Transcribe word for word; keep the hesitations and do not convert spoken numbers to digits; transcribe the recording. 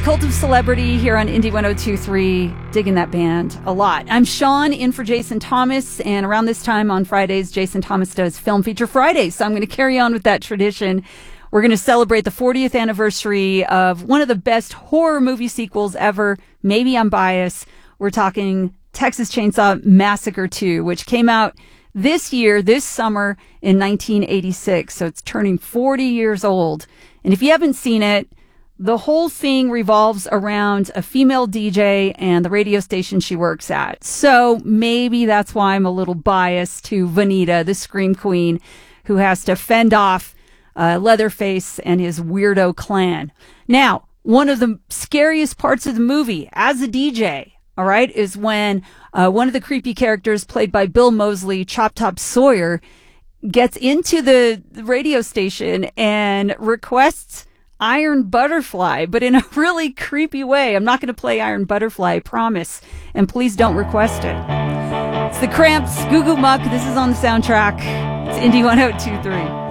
Cult of Celebrity here on Indie one oh two point three. Digging that band a lot. I'm Sean, in for Jason Thomas, and around this time on Fridays, Jason Thomas does Film Feature Fridays, so I'm going to carry on with that tradition. We're going to celebrate the fortieth anniversary of one of the best horror movie sequels ever. Maybe I'm biased. We're talking Texas Chainsaw Massacre two, which came out this year, this summer in nineteen eighty-six, so it's turning forty years old. And if you haven't seen it, the whole thing revolves around a female D J and the radio station she works at. So maybe that's why I'm a little biased to Vanita, the Scream Queen, who has to fend off uh, Leatherface and his weirdo clan. Now, one of the scariest parts of the movie as a D J, all right, is when uh, one of the creepy characters played by Bill Moseley, Chop Top Sawyer, gets into the radio station and requests Iron Butterfly, but in a really creepy way. I'm not going to play Iron Butterfly, I promise. And please don't request it. It's the Cramps, Goo Goo Muck. This is on the soundtrack. It's Indie one oh two point three.